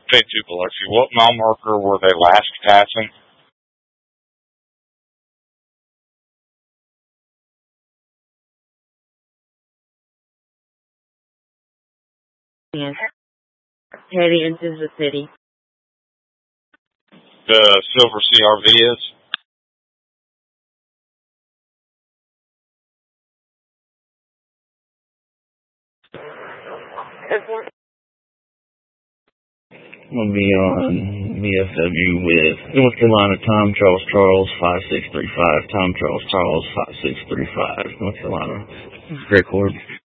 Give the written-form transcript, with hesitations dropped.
Hey, Biloxi, what mile marker were they last passing? Yes, heading into the city. The silver CRV is? We'll be on VFW with North Carolina Tom Charles Charles 5635. Tom Charles Charles 5635. North Carolina. Great chord.